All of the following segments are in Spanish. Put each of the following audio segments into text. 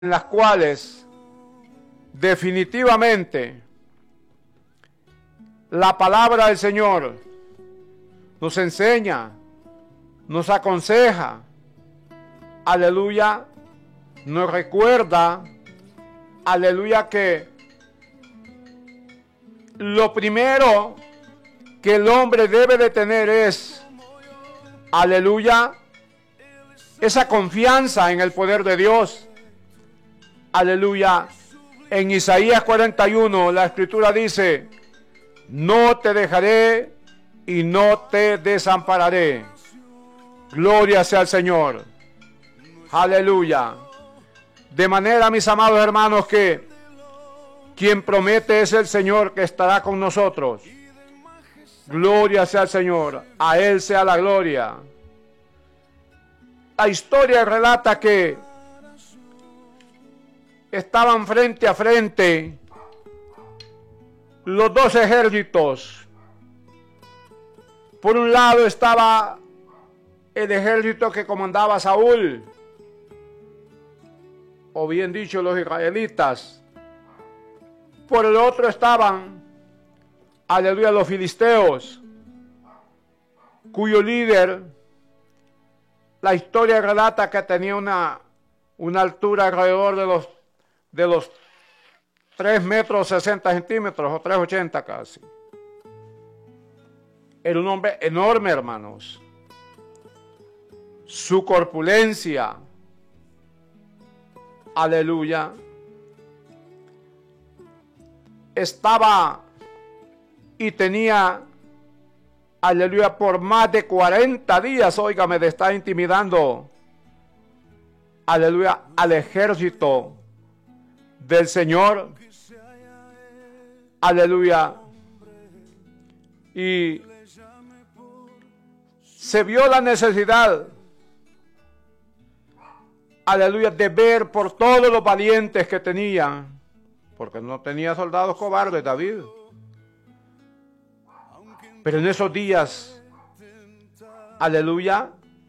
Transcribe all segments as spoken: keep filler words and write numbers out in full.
en las cuales definitivamente la palabra del Señor nos enseña, nos aconseja, aleluya, nos recuerda, aleluya, que lo primero que el hombre debe de tener es, aleluya, esa confianza en el poder de Dios. Aleluya. En Isaías cuarenta y uno la escritura dice: no te dejaré y no te desampararé. Gloria sea al Señor. Aleluya. De manera, mis amados hermanos, que quien promete es el Señor, que estará con nosotros. Gloria sea al Señor. A Él sea la gloria. La historia relata que estaban frente a frente los dos ejércitos. Por un lado estaba el ejército que comandaba Saúl, o bien dicho, los israelitas. Por el otro estaban, aleluya, los filisteos, cuyo líder, la historia relata que tenía una, una altura alrededor de los, de los tres metros sesenta centímetros, o tres ochenta casi. Era un hombre enorme, hermanos. Su corpulencia, aleluya, estaba y tenía, aleluya, por más de cuarenta días, óigame, de estar intimidando, aleluya, al ejército del Señor, aleluya. Y se vio la necesidad, aleluya, de ver por todos los valientes que tenía, porque no tenía soldados cobardes David. Pero en esos días, aleluya,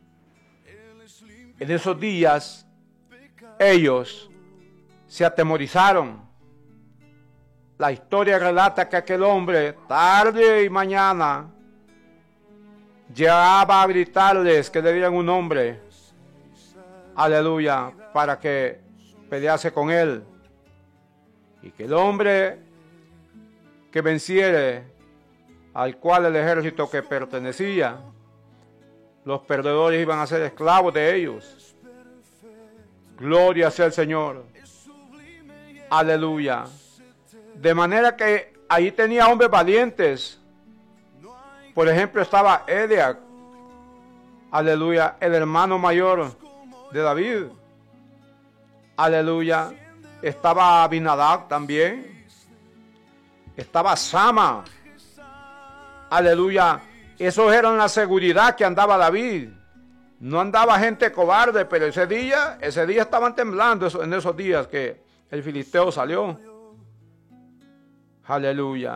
en esos días, ellos se atemorizaron. La historia relata que aquel hombre, tarde y mañana, llegaba a gritarles que le dieran un hombre, aleluya, para que pelease con él. Y que el hombre que venciere, al cual el ejército que pertenecía, los perdedores iban a ser esclavos de ellos. Gloria sea el Señor. Aleluya. De manera que ahí tenía hombres valientes. Por ejemplo, estaba Eliab, aleluya, el hermano mayor de David. Aleluya. Estaba Abinadab también. Estaba Sama. Aleluya. Esos eran la seguridad que andaba David. No andaba gente cobarde, pero ese día, ese día estaban temblando en esos días que el filisteo salió. Aleluya.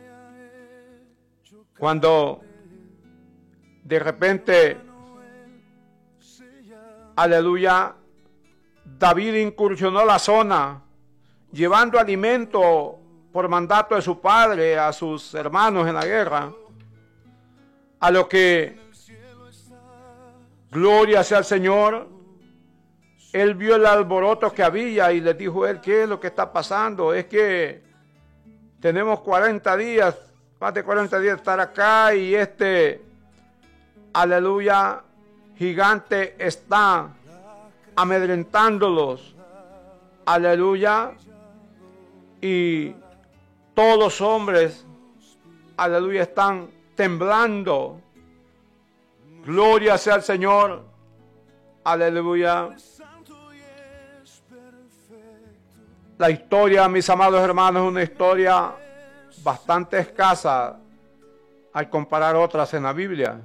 Cuando de repente, aleluya, David incursionó la zona, llevando alimento por mandato de su padre a sus hermanos en la guerra, a lo que, gloria sea al Señor, él vio el alboroto que había y le dijo él: ¿qué es lo que está pasando? Es que tenemos cuarenta días, más de cuarenta días de estar acá, y este, aleluya, gigante está amedrentándolos, aleluya, y todos los hombres, aleluya, están temblando. Gloria sea al Señor, aleluya. La historia, mis amados hermanos, es una historia bastante escasa al comparar otras en la Biblia.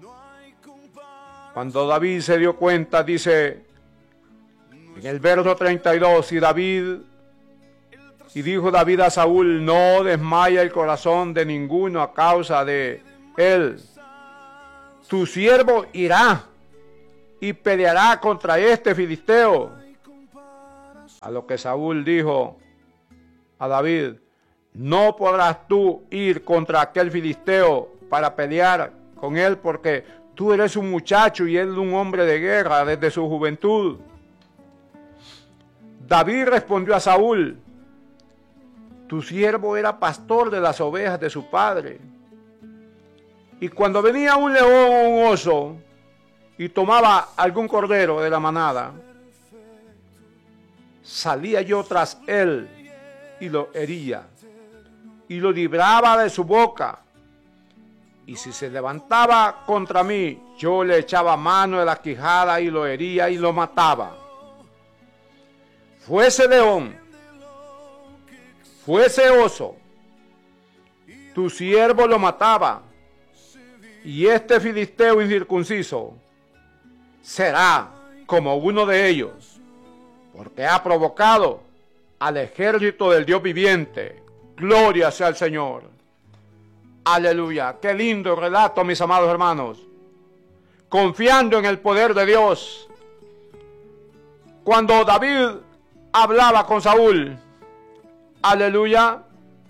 Cuando David se dio cuenta, dice en el verso treinta y dos, y David, y dijo David a Saúl: no desmaya el corazón de ninguno a causa de él. Tu siervo irá y peleará contra este filisteo. A lo que Saúl dijo a David: no podrás tú ir contra aquel filisteo para pelear con él, porque tú eres un muchacho y él un hombre de guerra desde su juventud. David respondió a Saúl: tu siervo era pastor de las ovejas de su padre. Y cuando venía un león o un oso y tomaba algún cordero de la manada, salía yo tras él y lo hería y lo libraba de su boca. Y si se levantaba contra mí, yo le echaba mano de la quijada y lo hería y lo mataba. Fuese león, fuese oso, tu siervo lo mataba, y este filisteo incircunciso será como uno de ellos, porque ha provocado al ejército del Dios viviente. Gloria sea al Señor. Aleluya. Qué lindo relato, mis amados hermanos. Confiando en el poder de Dios. Cuando David hablaba con Saúl, aleluya,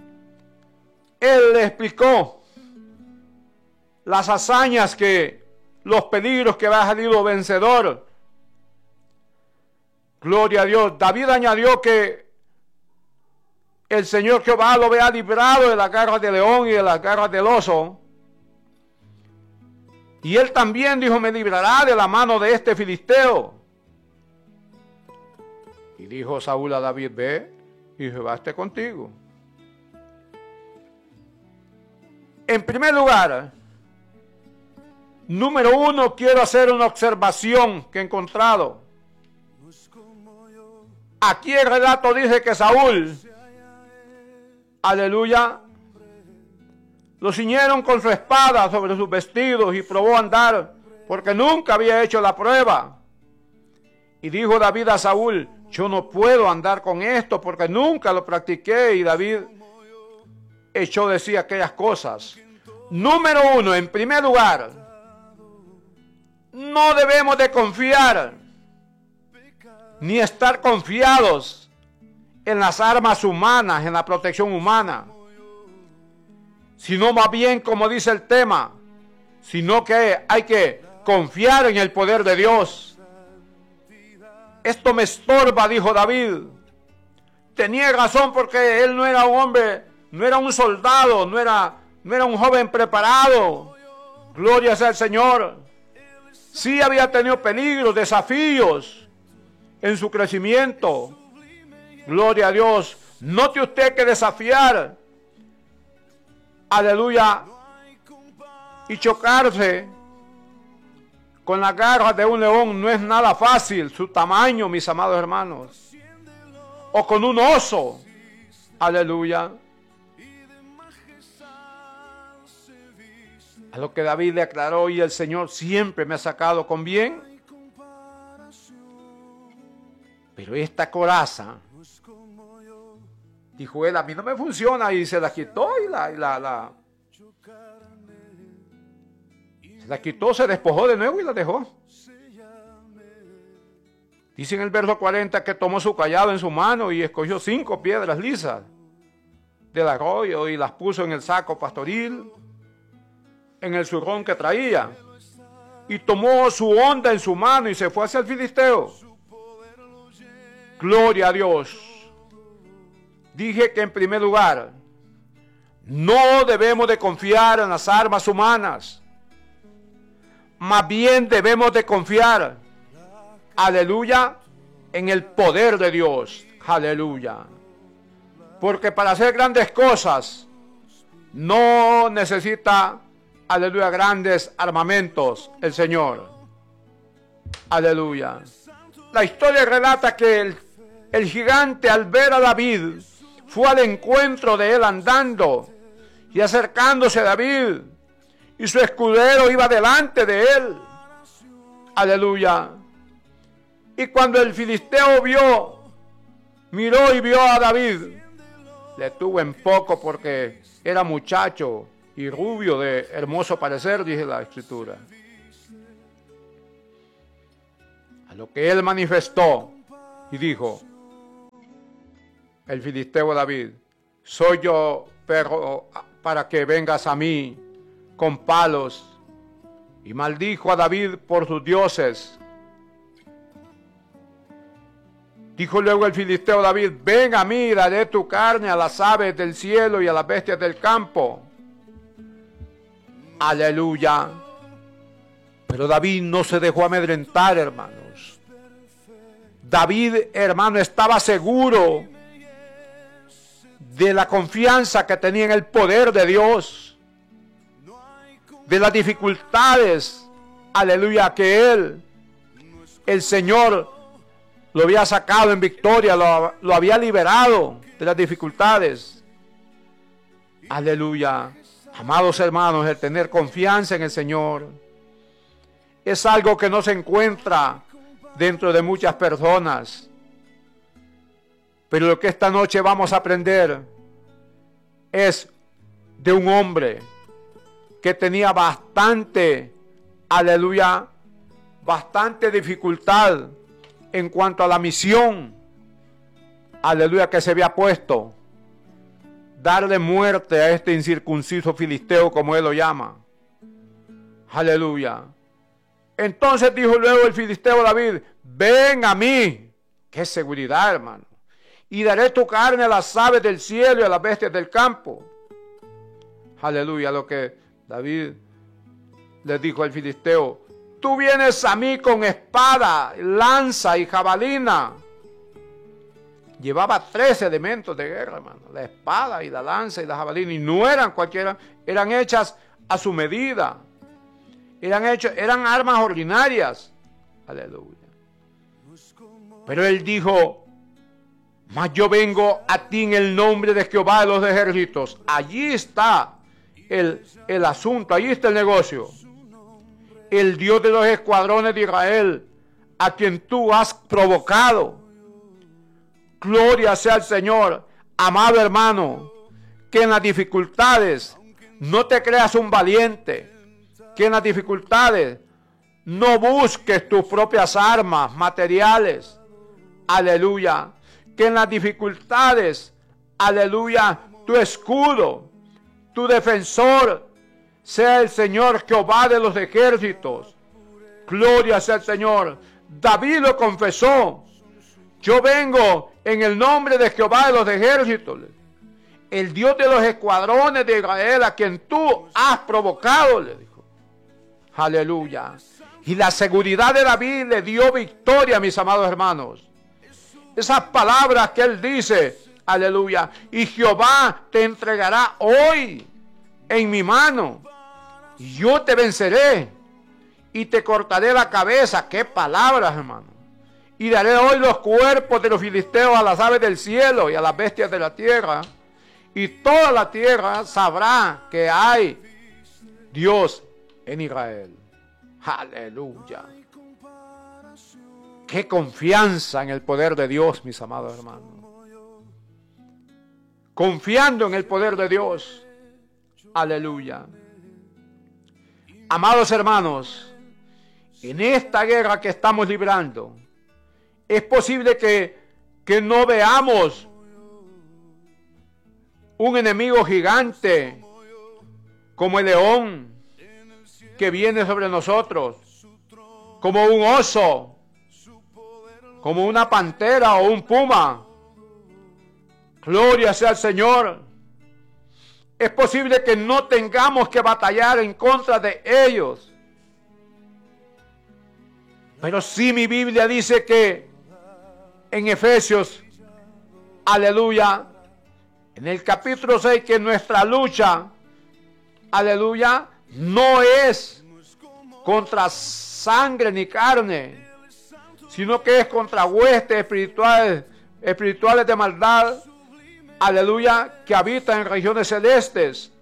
él le explicó las hazañas, que los peligros que había salido vencedor. Gloria a Dios. David añadió que el Señor Jehová lo había librado de las garras del león y de las garras del oso. Y él también dijo: me librará de la mano de este filisteo. Y dijo Saúl a David: ve, y Jehová esté contigo. En primer lugar, número uno, quiero hacer una observación que he encontrado. Aquí el relato dice que Saúl, aleluya, lo ciñeron con su espada sobre sus vestidos y probó a andar, porque nunca había hecho la prueba. Y dijo David a Saúl: yo no puedo andar con esto porque nunca lo practiqué. Y David echó de sí aquellas cosas. Número uno, en primer lugar, no debemos de confiar ni estar confiados en las armas humanas, en la protección humana, sino más bien, como dice el tema, sino que hay que confiar en el poder de Dios. Esto me estorba, dijo David. Tenía razón, porque él no era un hombre, no era un soldado, no era, no era un joven preparado. Gloria sea al Señor. Sí había tenido peligros, desafíos en su crecimiento. Gloria a Dios. Note usted que desafiar, aleluya, y chocarse con las garras de un león no es nada fácil. Su tamaño, mis amados hermanos. O con un oso, aleluya. A lo que David le aclaró: y el Señor siempre me ha sacado con bien. Pero esta coraza, dijo él, a mí no me funciona. Y se la quitó y la, y la, la se la quitó, se despojó de nuevo y la dejó. Dice en el verso cuarenta que tomó su cayado en su mano y escogió cinco piedras lisas del arroyo y las puso en el saco pastoril, en el zurrón que traía, y tomó su honda en su mano y se fue hacia el filisteo. Gloria a Dios. Dije que en primer lugar, no debemos de confiar en las armas humanas, más bien debemos de confiar, aleluya, en el poder de Dios. Aleluya. Porque para hacer grandes cosas no necesita, aleluya, grandes armamentos el Señor. Aleluya. La historia relata que el, el gigante, al ver a David, fue al encuentro de él andando y acercándose a David, y su escudero iba delante de él. Aleluya. Y cuando el filisteo vio, miró y vio a David, le tuvo en poco porque era muchacho y rubio de hermoso parecer, dice la Escritura. A lo que él manifestó y dijo: el filisteo David: soy yo perro para que vengas a mí con palos. Y maldijo a David por sus dioses. Dijo luego el filisteo David: ven a mí, daré tu carne a las aves del cielo y a las bestias del campo. Aleluya. Pero David no se dejó amedrentar, hermanos. David, hermano, estaba seguro de la confianza que tenía en el poder de Dios, de las dificultades, aleluya, que él, el Señor, lo había sacado en victoria, lo, lo había liberado de las dificultades. Aleluya. Amados hermanos, el tener confianza en el Señor es algo que no se encuentra dentro de muchas personas. Pero lo que esta noche vamos a aprender es de un hombre que tenía bastante, aleluya, bastante dificultad en cuanto a la misión, aleluya, que se había puesto: darle muerte a este incircunciso filisteo, como él lo llama. Aleluya. Entonces dijo luego el filisteo David: ven a mí. Qué seguridad, hermano. Y daré tu carne a las aves del cielo y a las bestias del campo. Aleluya. Lo que David le dijo al filisteo: tú vienes a mí con espada, lanza y jabalina. Llevaba tres elementos de guerra, hermano: la espada y la lanza y la jabalina. Y no eran cualquiera, eran hechas a su medida. Eran, hechos, eran armas ordinarias. Aleluya. Pero él dijo: mas yo vengo a ti en el nombre de Jehová de los ejércitos. Allí está el, el asunto, allí está el negocio. El Dios de los escuadrones de Israel, a quien tú has provocado. Gloria sea al Señor. Amado hermano, que en las dificultades no te creas un valiente, que en las dificultades no busques tus propias armas materiales. Aleluya. Que en las dificultades, aleluya, tu escudo, tu defensor sea el Señor Jehová de los ejércitos. Gloria sea al Señor. David lo confesó: yo vengo en el nombre de Jehová de los ejércitos, el Dios de los escuadrones de Israel, a quien tú has provocado, le dijo. Aleluya. Y la seguridad de David le dio victoria, mis amados hermanos. Esas palabras que él dice, aleluya: y Jehová te entregará hoy en mi mano, y yo te venceré y te cortaré la cabeza. Qué palabras, hermano. Y daré hoy los cuerpos de los filisteos a las aves del cielo y a las bestias de la tierra, y toda la tierra sabrá que hay Dios en Israel. Aleluya. Qué confianza en el poder de Dios, mis amados hermanos. Confiando en el poder de Dios. Aleluya. Amados hermanos, en esta guerra que estamos librando, es posible que, que no veamos un enemigo gigante como el león que viene sobre nosotros, como un oso, como una pantera o un puma. Gloria sea al Señor. Es posible que no tengamos que batallar en contra de ellos. Pero sí, mi Biblia dice que en Efesios, aleluya, en el capítulo seis, que nuestra lucha, aleluya, no es contra sangre ni carne, sino que es contra huestes espirituales, espirituales de maldad, aleluya, que habitan en regiones celestes.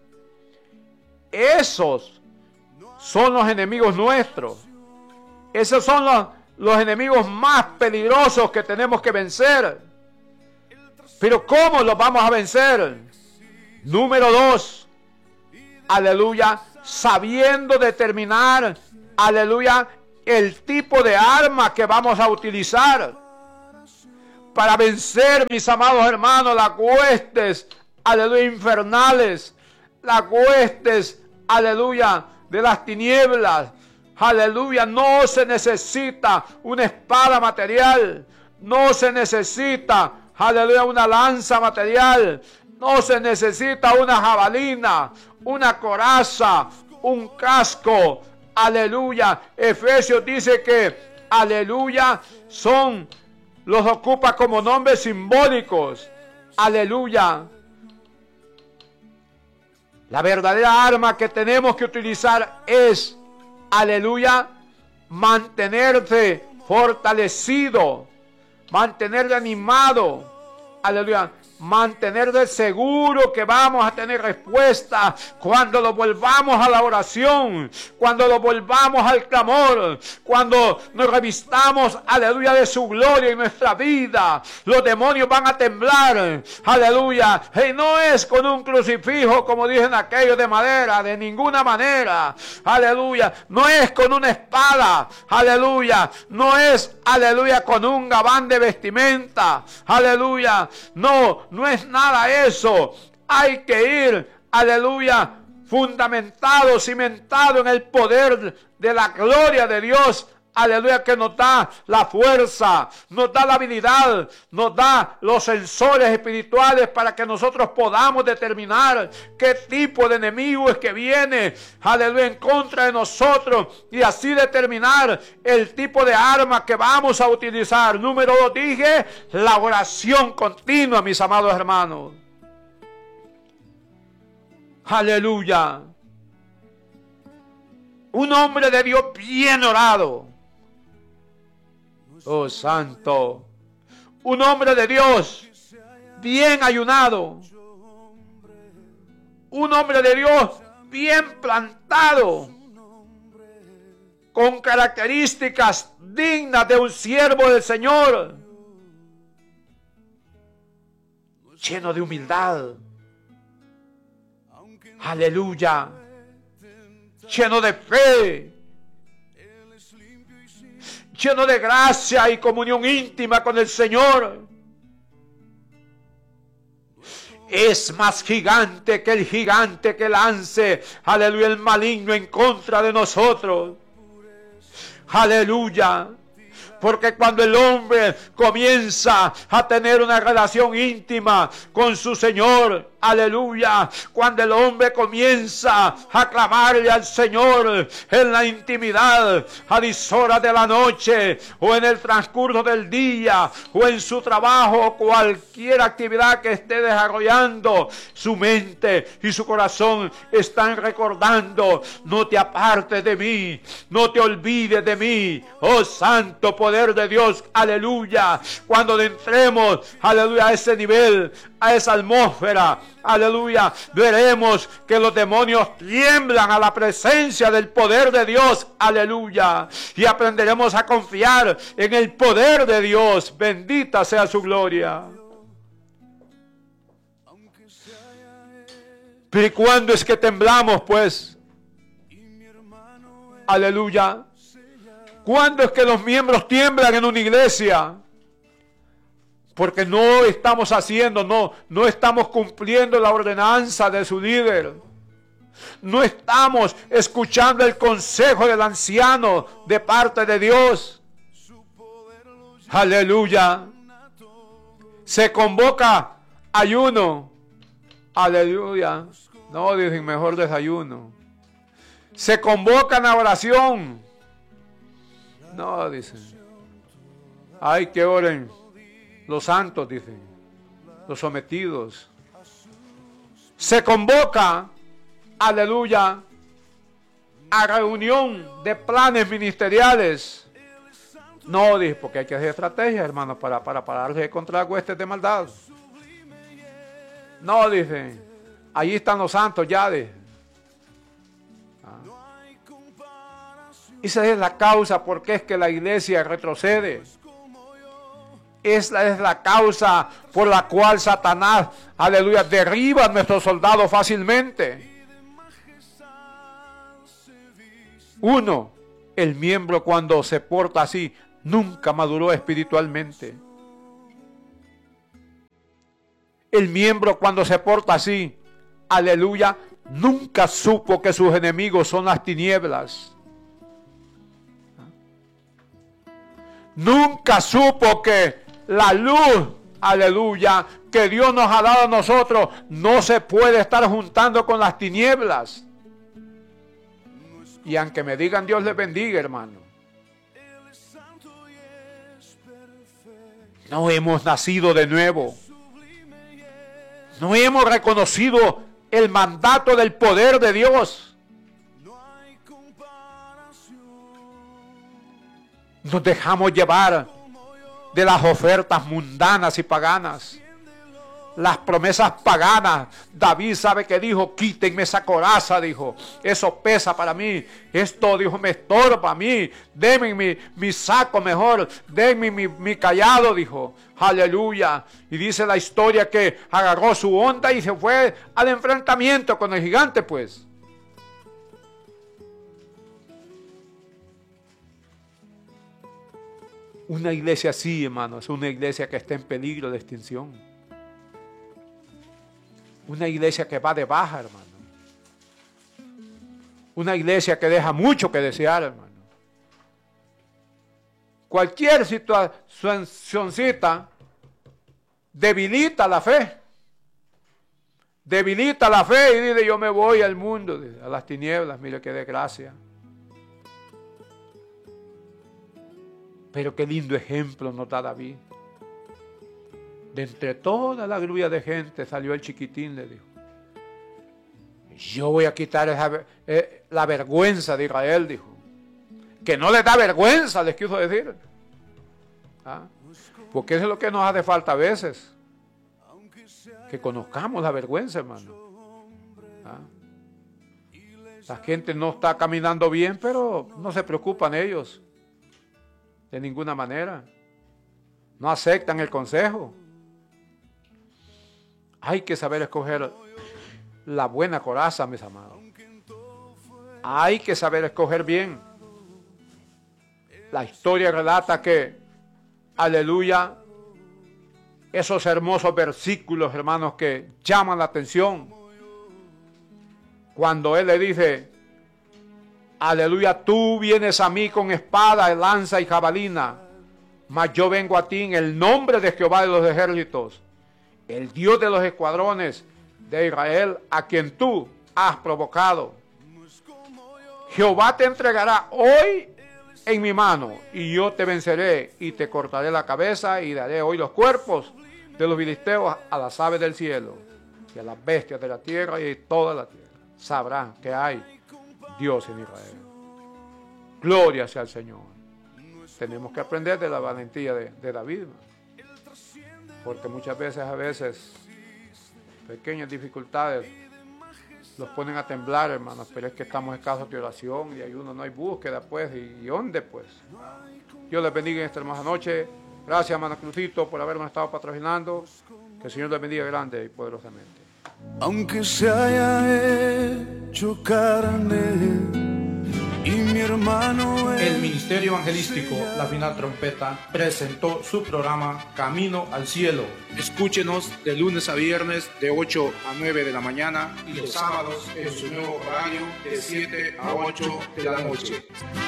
Esos son los enemigos nuestros. Esos son los, los enemigos más peligrosos que tenemos que vencer. Pero ¿cómo los vamos a vencer? Número dos, aleluya, sabiendo determinar, aleluya, el tipo de arma que vamos a utilizar para vencer, mis amados hermanos, las huestes, aleluya, infernales, las huestes, aleluya, de las tinieblas. Aleluya, no se necesita una espada material, no se necesita, aleluya, una lanza material, no se necesita una jabalina, una coraza, un casco, aleluya. Efesios dice que, aleluya, son, los ocupa como nombres simbólicos, aleluya. La verdadera arma que tenemos que utilizar es, aleluya, mantenerte fortalecido, mantenerte animado, aleluya, mantenerte seguro que vamos a tener respuesta cuando lo volvamos a la oración, cuando lo volvamos al clamor, cuando nos revistamos, aleluya, de su gloria en nuestra vida. Los demonios van a temblar, aleluya, y no es con un crucifijo como dicen aquellos de madera, de ninguna manera, aleluya, no es con una espada, aleluya, no es, aleluya, con un gabán de vestimenta, aleluya, no, no es nada eso. Hay que ir, aleluya, fundamentado, cimentado en el poder de la gloria de Dios, aleluya, que nos da la fuerza, nos da la habilidad, nos da los sensores espirituales para que nosotros podamos determinar qué tipo de enemigo es que viene, aleluya, en contra de nosotros, y así determinar el tipo de arma que vamos a utilizar. Número dos, dije, la oración continua, mis amados hermanos. Aleluya. Un hombre de Dios bien orado. Oh, santo. Un hombre de Dios bien ayunado. Un hombre de Dios bien plantado, con características dignas de un siervo del Señor, lleno de humildad. Aleluya. Lleno de fe, lleno de gracia y comunión íntima con el Señor. Es más gigante que el gigante que lance, aleluya, el maligno en contra de nosotros. Aleluya. Porque cuando el hombre comienza a tener una relación íntima con su Señor, aleluya, cuando el hombre comienza a clamarle al Señor en la intimidad, a dishoras de la noche, o en el transcurso del día, o en su trabajo, o cualquier actividad que esté desarrollando, su mente y su corazón están recordando: no te apartes de mí, no te olvides de mí, oh santo poder de Dios, aleluya. Cuando entremos, aleluya, a ese nivel, a esa atmósfera, aleluya, veremos que los demonios tiemblan a la presencia del poder de Dios, aleluya, y aprenderemos a confiar en el poder de Dios. Bendita sea su gloria. Pero ¿y cuándo es que temblamos, pues? Aleluya. ¿Cuándo es que los miembros tiemblan en una iglesia? Porque no estamos haciendo, no, no estamos cumpliendo la ordenanza de su líder. No estamos escuchando el consejo del anciano de parte de Dios. Aleluya. Se convoca ayuno. Aleluya. No, dicen mejor desayuno. Se convocan a oración. No, dicen. Ay, que oren los santos, dicen, los sometidos. Se convoca, aleluya, a reunión de planes ministeriales. No, dice, porque hay que hacer estrategia, hermano, para, para pararse contra las huestes de maldad. No, dicen, allí están los santos ya, dice. Esa es la causa por qué es que la iglesia retrocede. Esa es la causa por la cual Satanás, aleluya, derriba a nuestros soldados fácilmente. Uno, el miembro cuando se porta así, nunca maduró espiritualmente. el miembro cuando se porta así, aleluya, nunca supo que sus enemigos son las tinieblas. Nunca supo que la luz, aleluya, que Dios nos ha dado a nosotros, no se puede estar juntando con las tinieblas. Y aunque me digan Dios les bendiga, hermano, no hemos nacido de nuevo. No hemos reconocido el mandato del poder de Dios. Nos dejamos llevar de las ofertas mundanas y paganas. Las promesas paganas. David sabe que dijo, quítenme esa coraza, dijo. Eso pesa para mí. Esto, dijo, me estorba a mí. Denme mi, mi saco mejor. Denme mi, mi callado, dijo. Aleluya. Y dice la historia que agarró su onda y se fue al enfrentamiento con el gigante, pues. Una iglesia así, hermanos, es una iglesia que está en peligro de extinción. Una iglesia que va de baja, hermano. Una iglesia que deja mucho que desear, hermano. Cualquier situacióncita debilita la fe. Debilita la fe y dice, yo me voy al mundo, a las tinieblas, mire qué desgracia. Pero qué lindo ejemplo nos da David. De entre toda la grulla de gente salió el chiquitín, le dijo. Yo voy a quitar esa, eh, la vergüenza de Israel, dijo. Que no les da vergüenza, les quiso decir. ¿Ah? Porque eso es lo que nos hace falta a veces. Que conozcamos la vergüenza, hermano. ¿Ah? La gente no está caminando bien, pero no se preocupan ellos. De ninguna manera. No aceptan el consejo. Hay que saber escoger la buena coraza, mis amados. Hay que saber escoger bien. La historia relata que, aleluya, esos hermosos versículos, hermanos, que llaman la atención. Cuando él le dice, aleluya, tú vienes a mí con espada, lanza y jabalina, mas yo vengo a ti en el nombre de Jehová de los ejércitos, el Dios de los escuadrones de Israel, a quien tú has provocado. Jehová te entregará hoy en mi mano, y yo te venceré, y te cortaré la cabeza, y daré hoy los cuerpos de los filisteos a las aves del cielo, y a las bestias de la tierra, y toda la tierra. Sabrán que hay Dios en Israel. Gloria sea al Señor. Tenemos que aprender de la valentía de, de David, porque muchas veces, a veces, pequeñas dificultades los ponen a temblar, hermanos, pero es que estamos escasos de oración y ayuno, no hay búsqueda, pues, y, y ¿dónde, pues? Dios les bendiga en esta hermosa noche. Gracias, hermano Crucito, por habernos estado patrocinando. Que el Señor les bendiga grande y poderosamente. Aunque se haya hecho carne y mi hermano es... El Ministerio Evangelístico La Final Trompeta presentó su programa Camino al Cielo. Escúchenos de lunes a viernes de ocho a nueve de la mañana y los sábados en su nuevo horario de siete a ocho de la noche.